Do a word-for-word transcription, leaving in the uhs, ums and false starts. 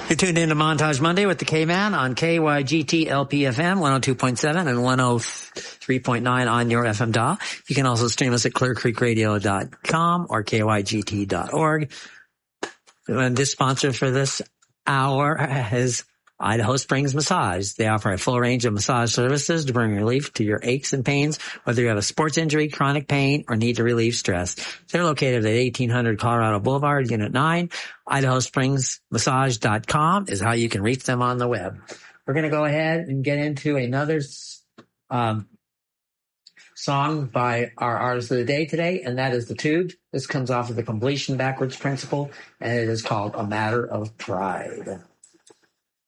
You're tuned into Montage Monday with the K-Man on K Y G T L P F M one oh two point seven and one oh three point nine on your F M dial. You can also stream us at clear creek radio dot com or K Y G T dot org. And this sponsor for this hour is Idaho Springs Massage. They offer a full range of massage services to bring relief to your aches and pains, whether you have a sports injury, chronic pain, or need to relieve stress. They're located at eighteen hundred Colorado Boulevard, Unit nine. Idaho Springs Massage dot com is how you can reach them on the web. We're going to go ahead and get into another um, song by our artist of the day today, and that is The Tubes. This comes off of the Completion Backwards Principle, and it is called A Matter of Pride.